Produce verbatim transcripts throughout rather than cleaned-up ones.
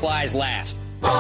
supplies last.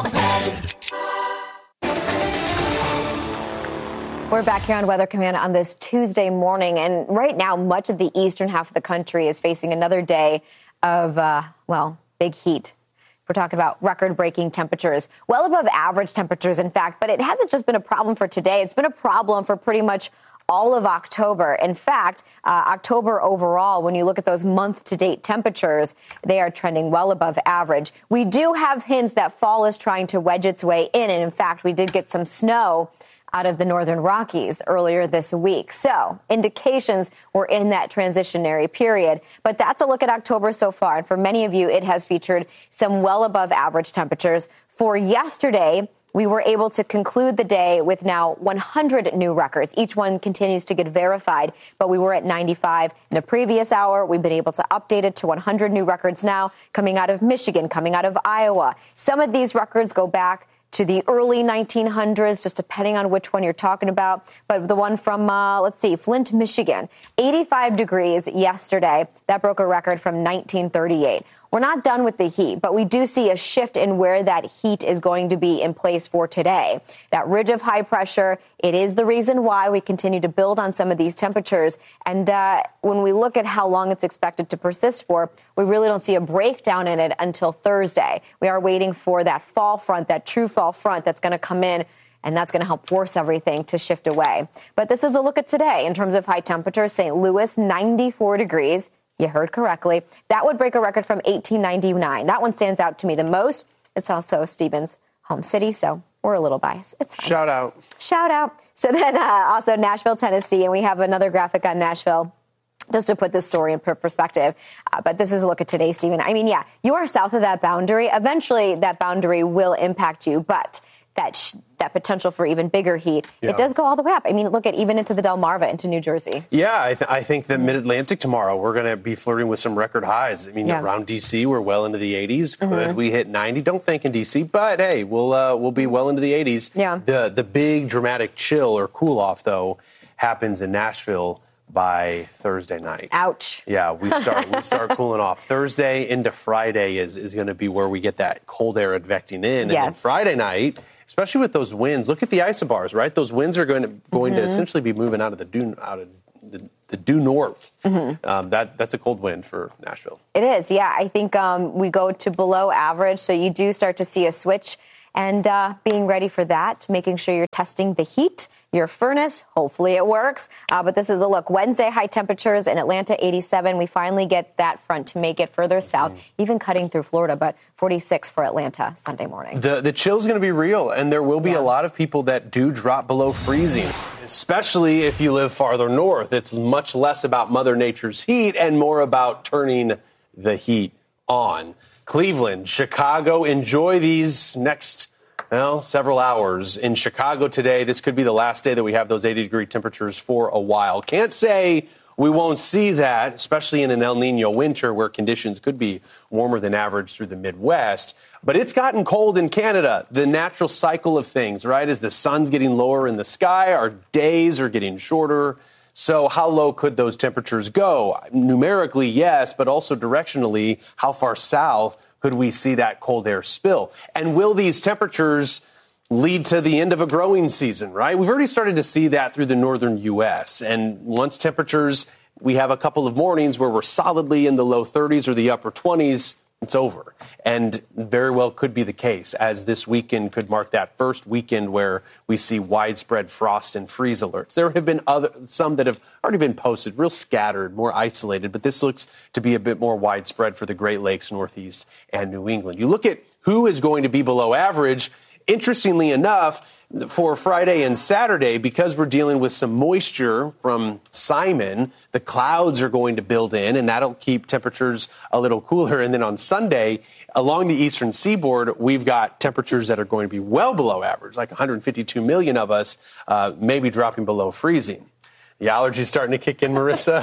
We're back here on Weather Command on this Tuesday morning. And right now, much of the eastern half of the country is facing another day of, uh, well, big heat. We're talking about record-breaking temperatures, well above average temperatures, in fact. But it hasn't just been a problem for today. It's been a problem for pretty much all of October. In fact, uh, October overall, when you look at those month-to-date temperatures, they are trending well above average. We do have hints that fall is trying to wedge its way in. And in fact, we did get some snow out of the northern Rockies earlier this week. So indications we're in that transitionary period. But that's a look at October so far. And for many of you, it has featured some well above average temperatures. For yesterday, we were able to conclude the day with now one hundred new records. Each one continues to get verified, but we were at ninety-five in the previous hour. We've been able to update it to one hundred new records now, coming out of Michigan, coming out of Iowa. Some of these records go back to the early nineteen hundreds, just depending on which one you're talking about. But the one from, uh, let's see, Flint, Michigan, eighty-five degrees yesterday. That broke a record from nineteen thirty-eight. We're not done with the heat, but we do see a shift in where that heat is going to be in place for today. That ridge of high pressure, it is the reason why we continue to build on some of these temperatures. And uh, when we look at how long it's expected to persist for, we really don't see a breakdown in it until Thursday. We are waiting for that fall front, that true fall front that's going to come in, and that's going to help force everything to shift away. But this is a look at today in terms of high temperatures. Saint Louis, ninety-four degrees. You heard correctly. That would break a record from eighteen ninety-nine. That one stands out to me the most. It's also Stephen's home city, so we're a little biased. It's fine. Shout out. Shout out. So then uh, also Nashville, Tennessee, and we have another graphic on Nashville just to put this story in perspective. Uh, but this is a look at today, Stephen. I mean, yeah, you are south of that boundary. Eventually, that boundary will impact you, but that sh- that potential for even bigger heat, yeah. It does go all the way up. I mean, look at even into the Delmarva, into New Jersey. Yeah, I, th- I think that Mid-Atlantic tomorrow, we're going to be flirting with some record highs. I mean, yeah. Around D C, we're well into the eighties. Could mm-hmm. we hit ninety? Don't think in D C, but hey, we'll uh, we'll be well into the eighties. Yeah. The the big dramatic chill or cool off though happens in Nashville by Thursday night. Ouch. Yeah, we start we start cooling off. Thursday into Friday is is going to be where we get that cold air advecting in, yes. and then Friday night. Especially with those winds, look at the isobars, right? Those winds are going to going mm-hmm. to essentially be moving out of the due out of the, the due north. Mm-hmm. Um, that that's a cold wind for Nashville. It is, yeah. I think um, we go to below average, so you do start to see a switch. And uh, being ready for that, making sure you're testing the heat, your furnace. Hopefully it works. Uh, but this is a look. Wednesday, high temperatures in Atlanta, eighty-seven. We finally get that front to make it further south, mm. even cutting through Florida. But forty-six for Atlanta Sunday morning. The the chill's going to be real, and there will be yeah. a lot of people that do drop below freezing, especially if you live farther north. It's much less about Mother Nature's heat and more about turning the heat on. Cleveland, Chicago, enjoy these next, well, several hours. In Chicago today, this could be the last day that we have those eighty-degree temperatures for a while. Can't say we won't see that, especially in an El Nino winter where conditions could be warmer than average through the Midwest. But it's gotten cold in Canada. The natural cycle of things, right? As the sun's getting lower in the sky, our days are getting shorter. So how low could those temperatures go? Numerically, yes, but also directionally, how far south could we see that cold air spill? And will these temperatures lead to the end of a growing season, right? We've already started to see that through the northern U S. And once temperatures, we have a couple of mornings where we're solidly in the low thirties or the upper twenties, it's over. And very well could be the case, as this weekend could mark that first weekend where we see widespread frost and freeze alerts. There have been other some that have already been posted, real scattered, more isolated, but this looks to be a bit more widespread for the Great Lakes, Northeast, and New England. You look at who is going to be below average. Interestingly enough, for Friday and Saturday, because we're dealing with some moisture from Simon, the clouds are going to build in, and that'll keep temperatures a little cooler. And then on Sunday, along the eastern seaboard, we've got temperatures that are going to be well below average, like one hundred fifty-two million of us, uh, maybe dropping below freezing. The allergy's starting to kick in, Marissa.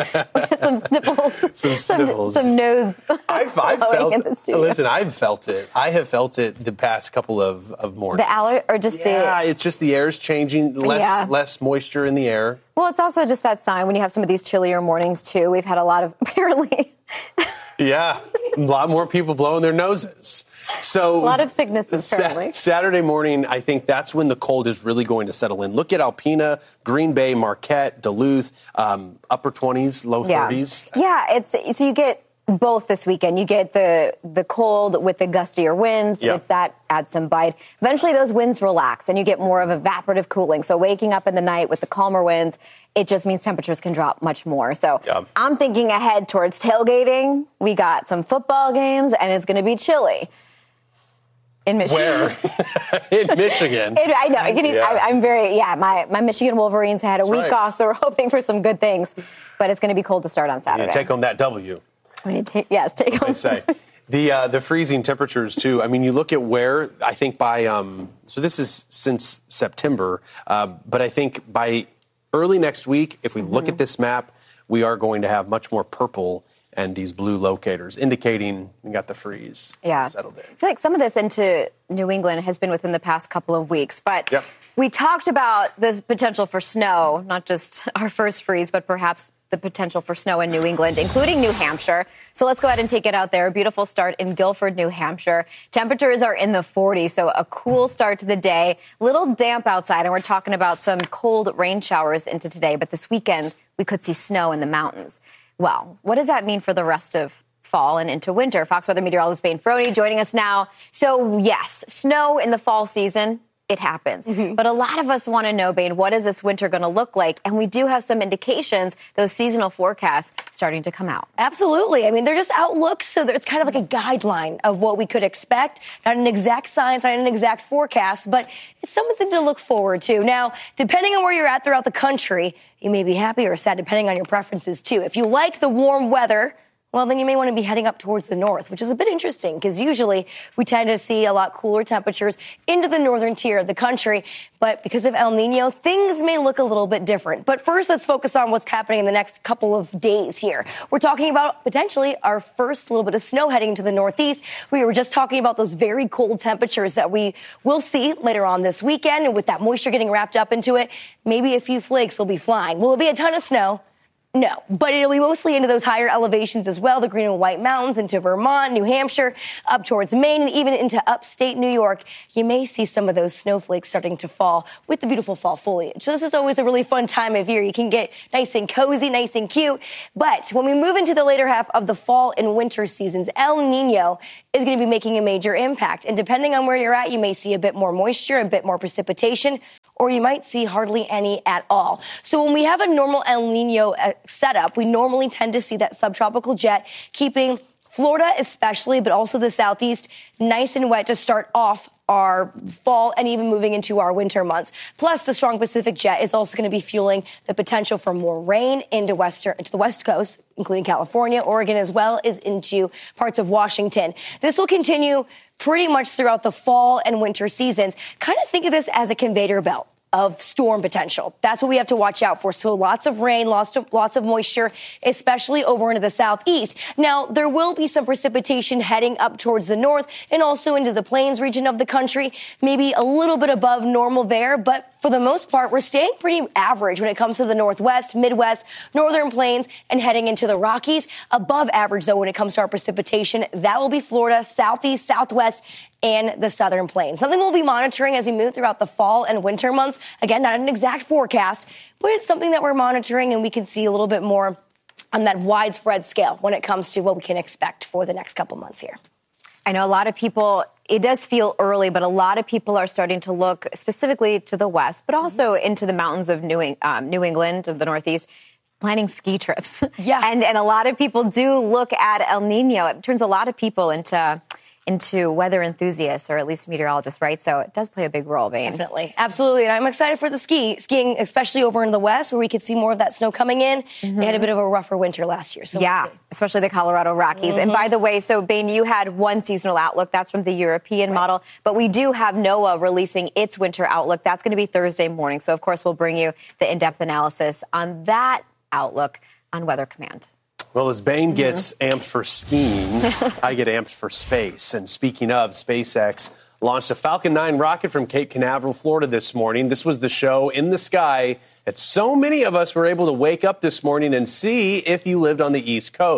Some sniffles. Some sniffles. Some, some nose. I've, I've felt it. Listen, I've felt it. I have felt it the past couple of, of mornings. The allergy or just yeah, the... Yeah, it's just the air's changing. Less, yeah. less moisture in the air. Well, it's also just that sign when you have some of these chillier mornings, too. We've had a lot of, apparently... Yeah, a lot more people blowing their noses. So a lot of sicknesses, apparently. Sa- Saturday morning, I think that's when the cold is really going to settle in. Look at Alpena, Green Bay, Marquette, Duluth, um, upper twenties, low thirties. Yeah, yeah it's so you get both this weekend. You get the the cold with the gustier winds. Yep. With that, add some bite. Eventually, those winds relax, and you get more of evaporative cooling. So waking up in the night with the calmer winds, it just means temperatures can drop much more. So yep. I'm thinking ahead towards tailgating. We got some football games, and it's going to be chilly. In Michigan. Where? In Michigan. It, I know. Yeah. I, I'm very, yeah, my, my Michigan Wolverines had a That's week right. off, so we're hoping for some good things. But it's going to be cold to start on Saturday. You take home that W. We need to, yes, take home. I say. The uh, the freezing temperatures, too. I mean, you look at where, I think by, um, so this is since September, uh, but I think by early next week, if we mm-hmm. look at this map, we are going to have much more purple and these blue locators, indicating we got the freeze yeah. settled in. I feel like some of this into New England has been within the past couple of weeks, but yep. we talked about the potential for snow, not just our first freeze, but perhaps the potential for snow in New England, including New Hampshire. So let's go ahead and take it out there. A beautiful start in Guilford, New Hampshire. Temperatures are in the forties, so a cool start to the day. A little damp outside, and we're talking about some cold rain showers into today, but this weekend we could see snow in the mountains. Well, what does that mean for the rest of fall and into winter? Fox Weather meteorologist Bain Frody joining us now. So, yes, snow in the fall season, it happens. Mm-hmm. But a lot of us want to know, Bain, what is this winter going to look like? And we do have some indications, those seasonal forecasts starting to come out. Absolutely. I mean, they're just outlooks, so it's kind of like a guideline of what we could expect. Not an exact science, not an exact forecast, but it's something to look forward to. Now, depending on where you're at throughout the country, you may be happy or sad depending on your preferences, too. If you like the warm weather, well, then you may want to be heading up towards the north, which is a bit interesting because usually we tend to see a lot cooler temperatures into the northern tier of the country. But because of El Nino, things may look a little bit different. But first, let's focus on what's happening in the next couple of days here. We're talking about potentially our first little bit of snow heading to the northeast. We were just talking about those very cold temperatures that we will see later on this weekend. And with that moisture getting wrapped up into it, maybe a few flakes will be flying. Will it be a ton of snow? No, but it'll be mostly into those higher elevations as well, the Green and White Mountains, into Vermont, New Hampshire, up towards Maine, and even into upstate New York. You may see some of those snowflakes starting to fall with the beautiful fall foliage. So this is always a really fun time of year. You can get nice and cozy, nice and cute. But when we move into the later half of the fall and winter seasons, El Nino is going to be making a major impact. And depending on where you're at, you may see a bit more moisture, a bit more precipitation, or you might see hardly any at all. So when we have a normal El Nino uh, setup, we normally tend to see that subtropical jet keeping Florida especially, but also the southeast, nice and wet to start off our fall and even moving into our winter months. Plus, the strong Pacific jet is also going to be fueling the potential for more rain into western, into the west coast, including California, Oregon, as well as into parts of Washington. This will continue pretty much throughout the fall and winter seasons. Kind of think of this as a conveyor belt of storm potential. That's what we have to watch out for. So lots of rain, lots of, lots of moisture, especially over into the southeast. Now, there will be some precipitation heading up towards the north and also into the plains region of the country, maybe a little bit above normal there. But for the most part, we're staying pretty average when it comes to the northwest, midwest, northern plains, and heading into the Rockies. Above average, though, when it comes to our precipitation, that will be Florida, southeast, southwest, and the southern plains. Something we'll be monitoring as we move throughout the fall and winter months. Again, not an exact forecast, but it's something that we're monitoring, and we can see a little bit more on that widespread scale when it comes to what we can expect for the next couple months here. I know a lot of people, it does feel early, but a lot of people are starting to look specifically to the west, but also mm-hmm. into the mountains of New, um, New England, of the Northeast, planning ski trips. Yeah. and, and a lot of people do look at El Nino. It turns a lot of people into... into weather enthusiasts, or at least meteorologists, right? So it does play a big role, Bain. Definitely. Absolutely. And I'm excited for the ski, skiing, especially over in the west, where we could see more of that snow coming in. Mm-hmm. They had a bit of a rougher winter last year. So yeah, we'll see. Especially the Colorado Rockies. Mm-hmm. And by the way, so Bain, you had one seasonal outlook. That's from the European right. model. But we do have NOAA releasing its winter outlook. That's going to be Thursday morning. So, of course, we'll bring you the in-depth analysis on that outlook on Weather Command. Well, as Bain gets mm-hmm. amped for skiing, I get amped for space. And speaking of, SpaceX launched a Falcon nine rocket from Cape Canaveral, Florida this morning. This was the show in the sky that so many of us were able to wake up this morning and see if you lived on the East Coast.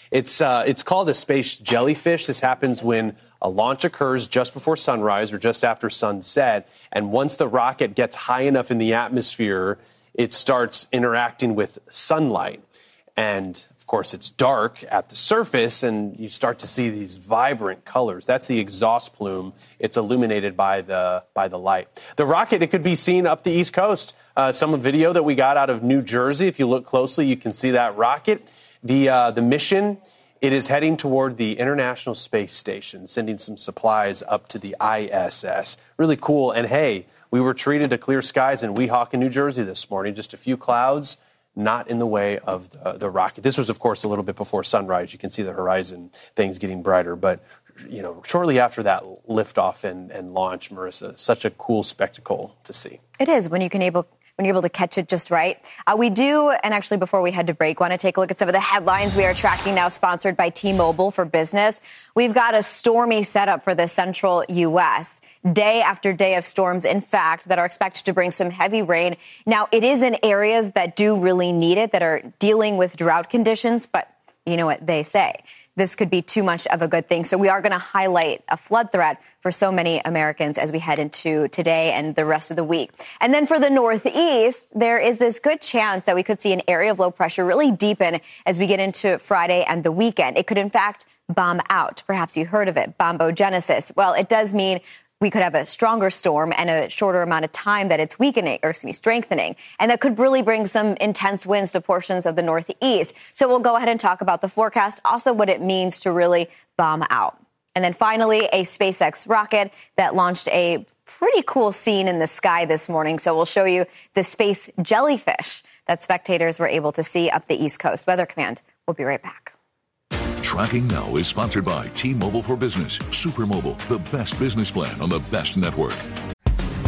It's uh, it's called a space jellyfish. This happens when a launch occurs just before sunrise or just after sunset. And once the rocket gets high enough in the atmosphere, it starts interacting with sunlight. And, of course, it's dark at the surface, and you start to see these vibrant colors. That's the exhaust plume. It's illuminated by the by the light. The rocket, it could be seen up the East Coast. Uh, some video that we got out of New Jersey, if you look closely, you can see that rocket. The uh, the mission, it is heading toward the International Space Station, sending some supplies up to the I S S. Really cool. And, hey, we were treated to clear skies in Weehawken, New Jersey this morning. Just a few clouds, not in the way of the, the rocket. This was, of course, a little bit before sunrise. You can see the horizon, things getting brighter. But, you know, shortly after that liftoff and, and launch, Marissa, such a cool spectacle to see. It is when you can able when you're able to catch it just right. Uh, we do, and actually before we head to break, want to take a look at some of the headlines we are tracking now, sponsored by T-Mobile for Business. We've got a stormy setup for the central U S Day after day of storms, in fact, that are expected to bring some heavy rain. Now, it is in areas that do really need it, that are dealing with drought conditions, but you know what they say. This could be too much of a good thing. So we are going to highlight a flood threat for so many Americans as we head into today and the rest of the week. And then for the Northeast, there is this good chance that we could see an area of low pressure really deepen as we get into Friday and the weekend. It could, in fact, bomb out. Perhaps you heard of it, bombogenesis. Well, it does mean we could have a stronger storm and a shorter amount of time that it's weakening, or excuse me, strengthening. And that could really bring some intense winds to portions of the Northeast. So we'll go ahead and talk about the forecast, also what it means to really bomb out. And then finally, a SpaceX rocket that launched a pretty cool scene in the sky this morning. So we'll show you the space jellyfish that spectators were able to see up the East Coast. Weather Command. We'll be right back. Tracking Now is sponsored by T-Mobile for Business. Super Mobile, the best business plan on the best network.